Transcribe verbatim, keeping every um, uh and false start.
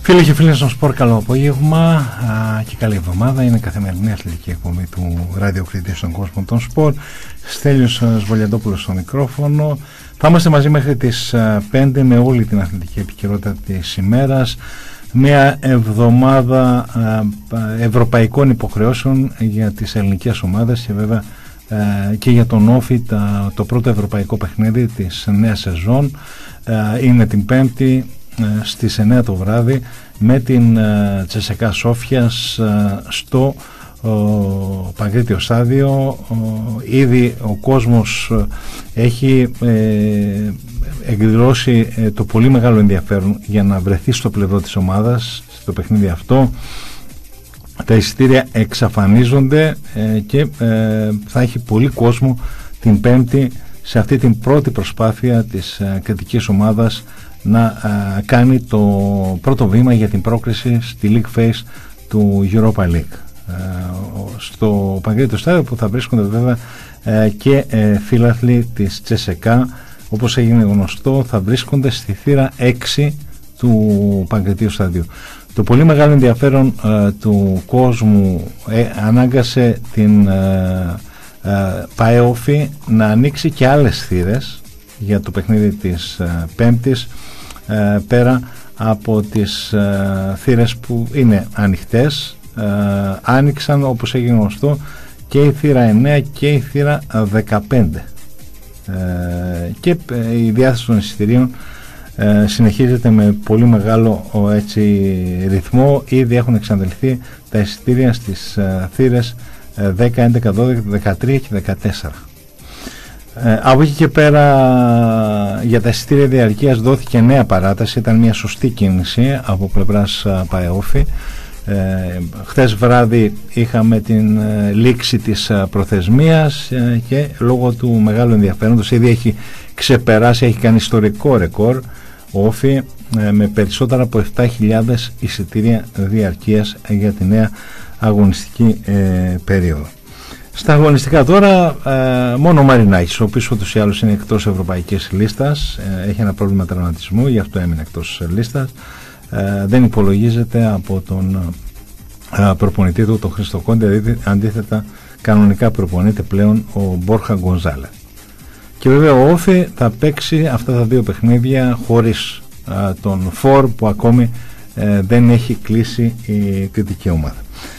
Φίλοι και φίλες των Σπορ, καλό απόγευμα α, και καλή εβδομάδα. Είναι καθημερινή αθλητική εκπομπή του ραδιοκριτή στον κόσμο των Σπορ. Στέλιος Βολιαντόπουλος στο μικρόφωνο. Θα είμαστε μαζί μέχρι τις πέντε με όλη την αθλητική επικαιρότητα της ημέρας. Μια εβδομάδα α, ευρωπαϊκών υποχρεώσεων για τις ελληνικές ομάδες και βέβαια α, και για τον Όφη τα, το πρώτο ευρωπαϊκό παιχνίδι της νέας σεζόν. Α, είναι την Πέμπτη στις εννιά το βράδυ με την uh, Τσεσεκά Σόφιας uh, στο uh, Παγκρίτιο Στάδιο. Uh, ήδη ο κόσμος uh, έχει uh, εκδηλώσει uh, το πολύ μεγάλο ενδιαφέρον για να βρεθεί στο πλευρό της ομάδας στο παιχνίδι αυτό. Τα εισιτήρια εξαφανίζονται uh, και uh, θα έχει πολύ κόσμο την Πέμπτη σε αυτή την πρώτη προσπάθεια της uh, κριτικής ομάδας να α, κάνει το πρώτο βήμα για την πρόκριση στη League Phase του Europa League α, στο Παγκρίτιο Στάδιο, που θα βρίσκονται βέβαια α, και ε, φίλαθλοι της Τσεσεκά, όπως έγινε γνωστό, θα βρίσκονται στη θύρα έξι του Παγκριτίου Σταδίου. Το πολύ μεγάλο ενδιαφέρον α, του κόσμου ε, ανάγκασε την ΠΑΕΟΦΗ να ανοίξει και άλλες θύρες για το παιχνίδι της uh, Πέμπτης, uh, πέρα από τις uh, θύρες που είναι ανοιχτές. Uh, άνοιξαν, όπως έγινε γνωστό, και η θύρα εννέα και η θύρα δεκαπέντε uh, και uh, η διάθεση των εισιτηρίων uh, συνεχίζεται με πολύ μεγάλο uh, έτσι, ρυθμό. Ήδη έχουν εξαντληθεί τα εισιτήρια στις uh, θύρες uh, δέκα, έντεκα, δώδεκα, δεκατρία και δεκατέσσερα. Ε, από εκεί και πέρα για τα εισιτήρια διαρκείας δόθηκε νέα παράταση. Ήταν μια σωστή κίνηση από πλευράς ΠΑΕΟΦΗ. Ε, χθες βράδυ είχαμε την ε, λήξη της ε, προθεσμίας ε, και λόγω του μεγάλου ενδιαφέροντος ήδη έχει ξεπεράσει, έχει κάνει ιστορικό ρεκόρ ο Όφη ε, με περισσότερα από επτά χιλιάδες εισιτήρια διαρκείας για τη νέα αγωνιστική ε, περίοδο. Στα αγωνιστικά τώρα, ε, μόνο ο Μαρινάκης, ο οποίος ούτως ή άλλως είναι εκτός ευρωπαϊκής λίστας, ε, έχει ένα πρόβλημα τραυματισμού, γι' αυτό έμεινε εκτός λίστας, ε, δεν υπολογίζεται από τον ε, προπονητή του, τον Χρήστο Κόντε. Αντίθετα, κανονικά προπονείται πλέον ο Μπόρχα Γκονζάλε. Και βέβαια ο Όφη θα παίξει αυτά τα δύο παιχνίδια χωρίς ε, τον Φορ, που ακόμη ε, δεν έχει κλείσει η κριτική ομάδα.